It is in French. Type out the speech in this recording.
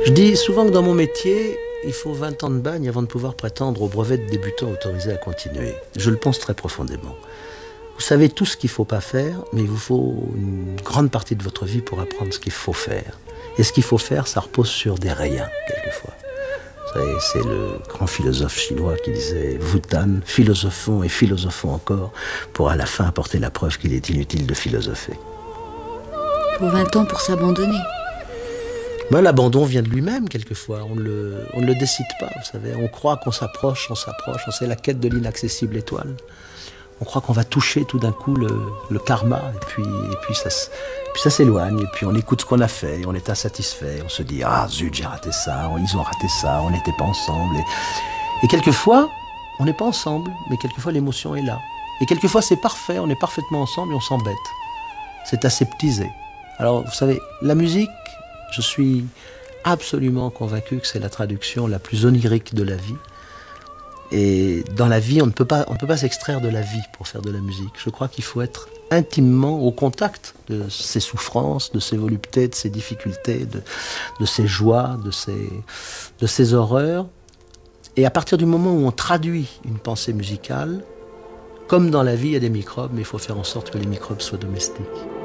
Je dis souvent que dans mon métier, il faut 20 ans de bagne avant de pouvoir prétendre au brevet de débutant autorisé à continuer. Je le pense très profondément. Vous savez tout ce qu'il ne faut pas faire, mais il vous faut une grande partie de votre vie pour apprendre ce qu'il faut faire. Et ce qu'il faut faire, ça repose sur des riens, quelquefois. Vous savez, c'est le grand philosophe chinois qui disait « Wu Tan, philosophons et philosophons encore, pour à la fin apporter la preuve qu'il est inutile de philosopher. » Il faut 20 ans pour s'abandonner. Ben, l'abandon vient de lui-même, quelquefois. On ne le décide pas, vous savez. On croit qu'on s'approche, on sait la quête de l'inaccessible étoile. On croit qu'on va toucher tout d'un coup le karma, et puis ça s'éloigne, et puis on écoute ce qu'on a fait, et on est insatisfait, on se dit « Ah zut, j'ai raté ça, ils ont raté ça, on n'était pas ensemble. » Et quelquefois, on n'est pas ensemble, mais quelquefois l'émotion est là. Et quelquefois c'est parfait, on est parfaitement ensemble et on s'embête. C'est aseptisé. Alors vous savez, la musique, je suis absolument convaincu que c'est la traduction la plus onirique de la vie. Et dans la vie, on ne peut pas s'extraire de la vie pour faire de la musique. Je crois qu'il faut être intimement au contact de ses souffrances, de ses voluptés, de ses difficultés, de ses joies, de ses horreurs. Et à partir du moment où on traduit une pensée musicale, comme dans la vie, il y a des microbes, mais il faut faire en sorte que les microbes soient domestiques.